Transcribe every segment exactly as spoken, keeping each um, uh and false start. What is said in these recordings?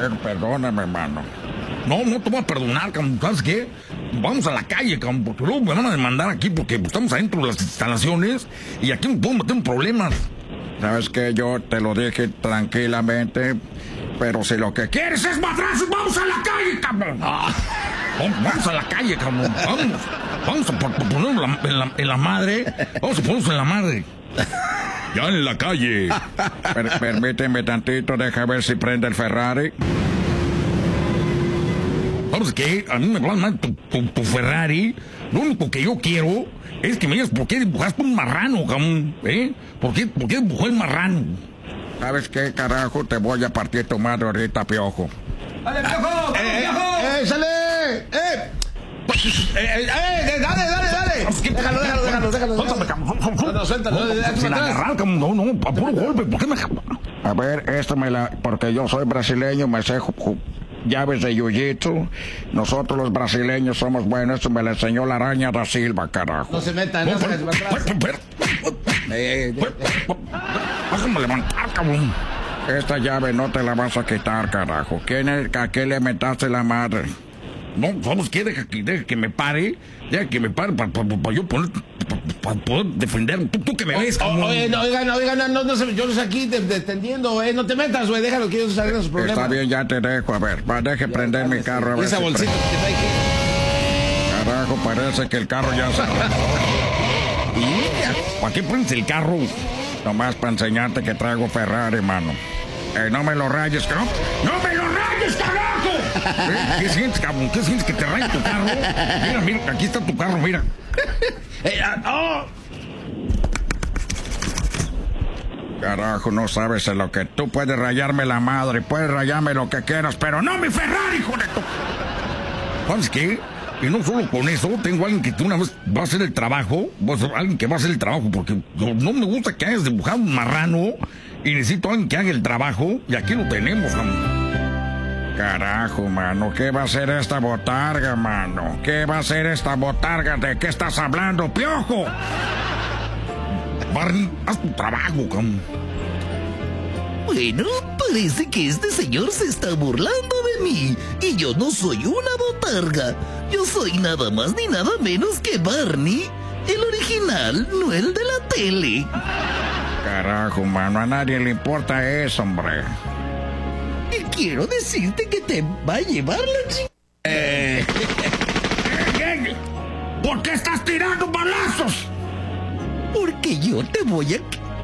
ver, perdóname, hermano. No, no te voy a perdonar, cabrón. ¿Sabes qué? Vamos a la calle, cabrón, porque luego me van a demandar aquí porque estamos adentro de las instalaciones y aquí me puedo meter en problemas. ¿Sabes qué? Yo te lo dije tranquilamente, pero si lo que quieres es madrazos, vamos a la calle, cabrón. Ah, vamos a la calle, cabrón. Vamos, vamos a ponernos en la, en, la, en la madre. Vamos a ponernos en la madre. Ya en la calle. Per, permíteme tantito, deja ver si prende el Ferrari. ¿Sabes qué? A mí me va mal tu, tu, tu Ferrari. Lo único que yo quiero es que me digas por qué dibujaste un marrano, cabrón. ¿Eh? ¿Por qué, por qué dibujó el marrano? ¿Sabes qué, carajo? Te voy a partir tu madre ahorita, Piojo. ¡Dale, Piojo! ¡Eh, Piojo! ¡Eh, sale! ¡Eh! ¡Eh, eh, eh! ¡Dale, dale, dale! Déjalo, déjalo, déjalo, déjalo. No, no, suéltalo. Sin agarrar, cabrón. No, no, a puro golpe. ¿Por qué me... A ver, esto me la... Porque yo soy brasileño, me sé... llaves de jiu-jitsu. Nosotros los brasileños somos buenos. Esto me lo enseñó la araña da Silva, carajo. No se metan, no se metan atrás. Déjame levantar, cabrón. Esta llave no te la vas a quitar, carajo. ¿Quién es, ¿A qué le metaste la madre? No, ¿sabes qué? Deja que, deja que me pare. Deja que me pare para pa, pa, pa yo poner... Para pa poder defender. ¿Tú, tú que me ves, cabrón? Oye, no, oiga, no, oiga, no, no, no, yo los aquí defendiendo, eh. No te metas, güey. Déjalo que ellos arreglen sus problemas. Está bien, ya te dejo. A ver, va, deje ya, prender mi carro. A ver esa si bolsita que trae aquí. Carajo, parece que el carro ya se... ¿Para qué prendes el carro? Nomás para enseñarte que traigo Ferrari, mano. Eh, no me lo rayes, cabrón. ¡No me lo rayes, carajo! ¿Eh? ¿Qué sientes, cabrón? ¿Qué sientes que te raye tu carro? Mira, mira, aquí está tu carro, mira. Eh, oh. Carajo, no sabes en lo que tú puedes rayarme la madre, puedes rayarme lo que quieras, pero no mi Ferrari, hijo de tu... ¿Sabes qué? Y no solo con eso, tengo a alguien que una vez va a hacer el trabajo, pues, alguien que va a hacer el trabajo, porque no me gusta que hayas dibujado un marrano y necesito a alguien que haga el trabajo, y aquí lo tenemos, mano. Carajo, mano, ¿qué va a hacer esta botarga, mano? ¿Qué va a hacer esta botarga? ¿De qué estás hablando, Piojo? Barney, haz tu trabajo, cabrón. Bueno, parece que este señor se está burlando de mí. Y yo no soy una botarga. Yo soy nada más ni nada menos que Barney, el original, no el de la tele. Carajo, mano, a nadie le importa eso, hombre. Y quiero decirte que te va a llevar la chica. Eh. ¿Por qué estás tirando balazos? Porque yo te voy a...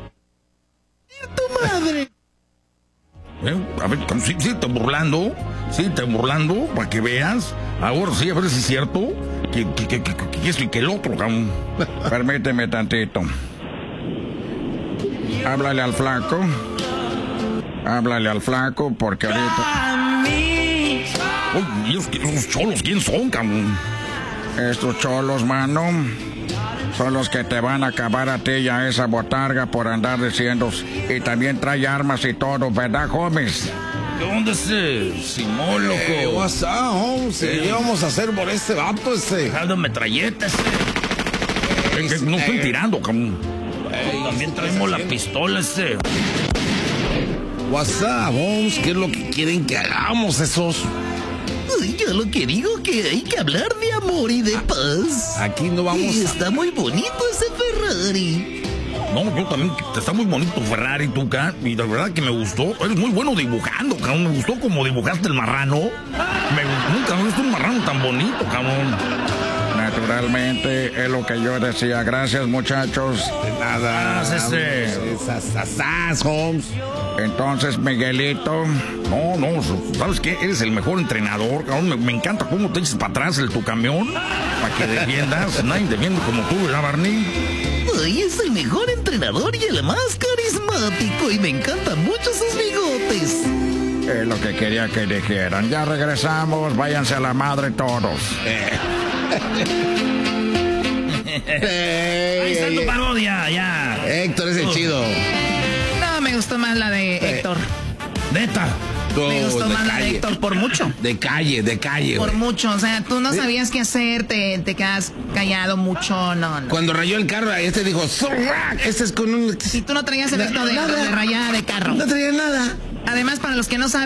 tu madre. ¿Eh? A ver, sí, sí, te burlando. Sí, te burlando, para que veas. Ahora sí, a ver si es cierto. Que, que, que, que, que es que el otro, cabrón. Permíteme tantito. Háblale al flaco. Háblale al flaco, porque ahorita... Oh, ¿y esos cholos quién son, cabrón? Estos cholos, mano, son los que te van a acabar a ti y a esa botarga por andar diciendo. Y también trae armas y todo, ¿verdad, homies? ¿Qué onda ese Simón, loco? Eh, what's up, Holmes? Eh. ¿Qué vamos a hacer por este vato, este? Dejando metralleta, ese. Eh, que no estoy tirando, cabrón. Eh, también traemos la pistola, ese. What's up, Holmes? ¿Qué es lo que quieren que hagamos esos? Ay, yo lo que digo que hay que hablar de amor y de paz. Aquí no vamos y a... está muy bonito ese Ferrari. No, yo también, está muy bonito Ferrari, tú, ca, y de verdad que me gustó. Eres muy bueno dibujando, cabrón. Me gustó como dibujaste el marrano. Me, nunca he visto un marrano tan bonito, cabrón. Naturalmente, es lo que yo decía. Gracias, muchachos. De nada. ese. Sas, Holmes. Entonces, Miguelito. No, no, ¿sabes qué? Eres el mejor entrenador, cabrón. Me, me encanta cómo te echas para atrás el tu camión para que defiendas. Nadie defiende como tú, ¿verdad, Barney? Ay, es el mejor entrenador y el más carismático. Y me encantan mucho sus bigotes. Es lo que quería que dijeran. Ya regresamos. Váyanse a la madre todos. Eh. Ahí está tu parodia, ya. Héctor es el chido. No, me gustó más la de Eh. Héctor. Neta. Me gustó de más la de calle. Héctor por mucho. De calle, de calle, Por güey. mucho, o sea, tú no sabías qué hacer, te, te quedas callado mucho, no, no. Cuando rayó el carro, este dijo, "Zorra". Este es con un... Si tú no traías efecto de, Nada. de rayada de carro. No traía nada. Además, para los que no saben,